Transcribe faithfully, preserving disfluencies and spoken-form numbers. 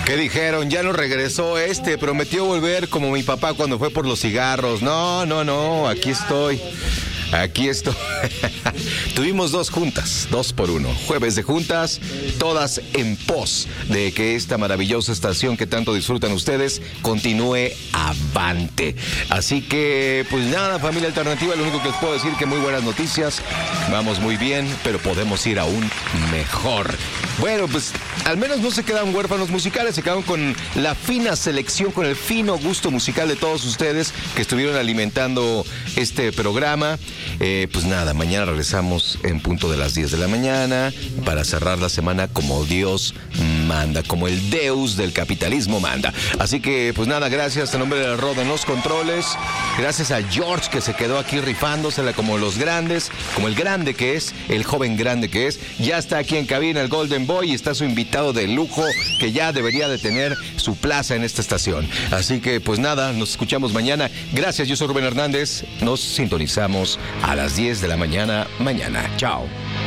¿Qué dijeron? Ya no regresó este, prometió volver como mi papá cuando fue por los cigarros. No, no, no, aquí estoy. Aquí estoy. Tuvimos dos juntas, dos por uno. Jueves de juntas, todas en pos de que esta maravillosa estación que tanto disfrutan ustedes continúe avante. Así que, pues nada, familia alternativa, lo único que les puedo decir que muy buenas noticias. Vamos muy bien, pero podemos ir aún mejor. Bueno, pues al menos no se quedan huérfanos musicales, se quedaron con la fina selección, con el fino gusto musical de todos ustedes que estuvieron alimentando este programa. Eh, pues nada, mañana regresamos en punto de las diez de la mañana para cerrar la semana como Dios manda, como el Deus del capitalismo manda. Así que, pues nada, gracias en nombre de Rodo en los controles. Gracias a George que se quedó aquí rifándosela como los grandes, como el grande que es, el joven grande que es. Ya está aquí en cabina el Golden Boy y está su invitado de lujo que ya debería de tener su plaza en esta estación. Así que, pues nada, nos escuchamos mañana. Gracias, yo soy Rubén Hernández. Nos sintonizamos a las diez de la mañana mañana. Chao.